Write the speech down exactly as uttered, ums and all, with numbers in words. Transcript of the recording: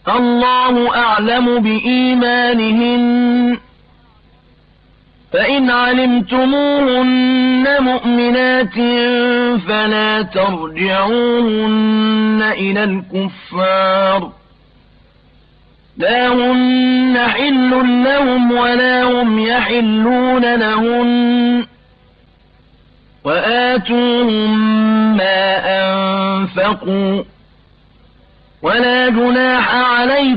الله أعلم بإيمانهن فإن علمتموهن مؤمنات فلا ترجعوهن إلى الكفار لا هن حل لهم ولا هم يحلون لهن وآتوهم ما أنفقوا ولا جناح عليكم